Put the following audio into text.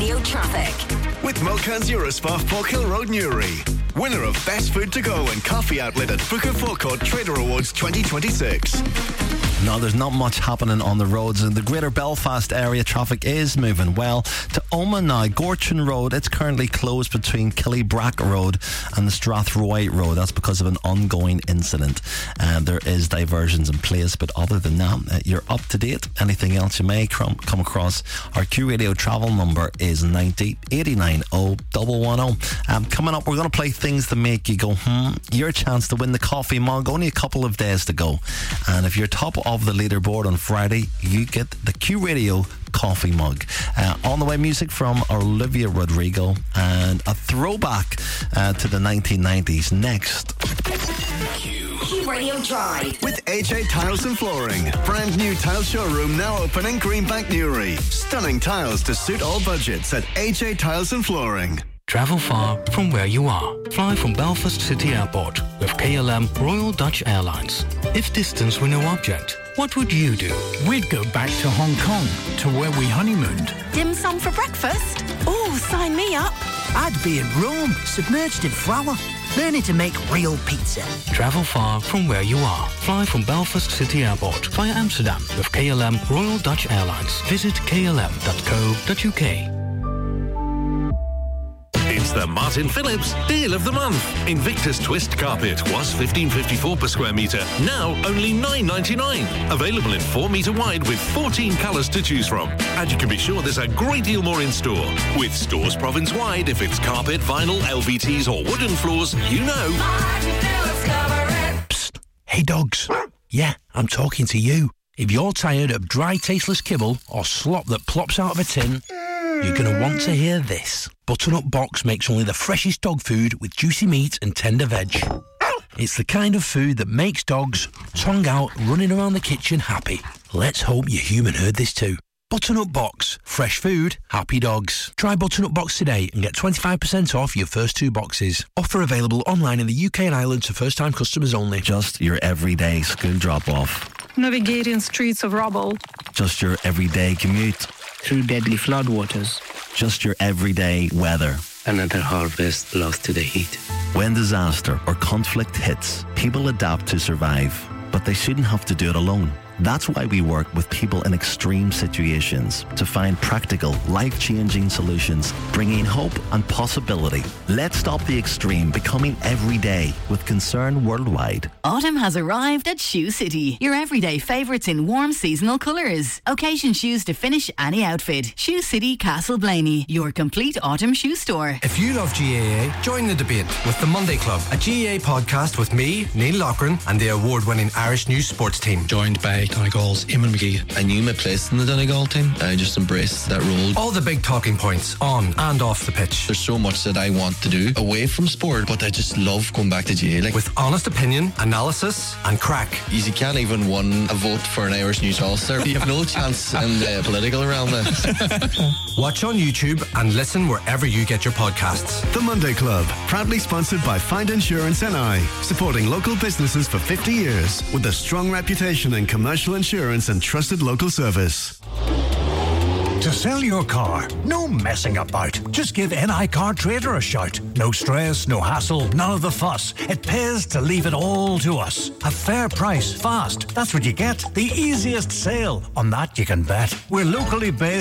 Radio Traffic. With Mulcan's Eurospa, Portkill Road, Newry. Winner of Best Food to Go and Coffee Outlet at Booker Forecourt Trader Awards 2026. No, there's not much happening on the roads. In the Greater Belfast area, traffic is moving well. To Omagh now, Gorchin Road, it's currently closed between Killybrack Road and the Strathroy Road. That's because of an ongoing incident. There is diversions in place, but other than that, you're up to date. Anything else you may come across, our Q Radio travel number is 90 89 0110. Coming up, we're going to play things that make you go, your chance to win the coffee mug. Only a couple of days to go. And if you're top of the leaderboard on Friday, you get the Q Radio coffee mug. On the way, music from Olivia Rodrigo and a throwback to the 1990s next. Q Radio Drive with AJ Tiles and Flooring. Brand new tile showroom now open in Greenbank, Newry. Stunning tiles to suit all budgets at AJ Tiles and Flooring. Travel far from where you are. Fly from Belfast City Airport with KLM Royal Dutch Airlines. If distance were no object, what would you do? We'd go back to Hong Kong, to where we honeymooned. Dim sum for breakfast? Oh, sign me up. I'd be in Rome, submerged in flour, learning to make real pizza. Travel far from where you are. Fly from Belfast City Airport via Amsterdam with KLM Royal Dutch Airlines. Visit klm.co.uk. It's the Martin Phillips Deal of the Month. Invictus Twist Carpet was $15.54 per square metre, now only $9.99. Available in 4 metre wide with 14 colours to choose from. And you can be sure there's a great deal more in store. With stores province-wide, if it's carpet, vinyl, LVTs or wooden floors, you know. Martin Phillips cover it. Psst. Hey dogs. Yeah, I'm talking to you. If you're tired of dry, tasteless kibble or slop that plops out of a tin, you're going to want to hear this. Butternut Box makes only the freshest dog food with juicy meat and tender veg. It's the kind of food that makes dogs, tongue out, running around the kitchen happy. Let's hope your human heard this too. Butternut Box. Fresh food, happy dogs. Try Butternut Box today and get 25% off your first 2 boxes. Offer available online in the UK and Ireland to first-time customers only. Just your everyday school drop-off. Navigating streets of rubble. Just your everyday commute. Through deadly floodwaters. Just your everyday weather. Another harvest lost to the heat. When disaster or conflict hits, people adapt to survive, but they shouldn't have to do it alone. That's why we work with people in extreme situations to find practical, life-changing solutions, bringing hope and possibility. Let's stop the extreme becoming everyday with Concern Worldwide. Autumn has arrived at Shoe City. Your everyday favourites in warm seasonal colours. Occasion shoes to finish any outfit. Shoe City Castle Blaney, your complete autumn shoe store. If you love GAA, join the debate with The Monday Club, a GAA podcast with me, Neil Loughran, and the award-winning Irish News Sports team. Joined by Donegal's Eamon McGee. I knew my place in the Donegal team. I just embraced that role. All the big talking points on and off the pitch. There's so much that I want to do away from sport, but I just love going back to GAA. With honest opinion, analysis and crack. You can't even win a vote for an Irish News All-Star. You have no chance in the political realm. Watch on YouTube and listen wherever you get your podcasts. The Monday Club, proudly sponsored by Find Insurance NI, supporting local businesses for 50 years with a strong reputation in commercial insurance and trusted local service. To sell your car, no messing about. Just give NI Car Trader a shout. No stress, no hassle, none of the fuss. It pays to leave it all to us. A fair price, fast. That's what you get. The easiest sale. On that you can bet. We're locally based.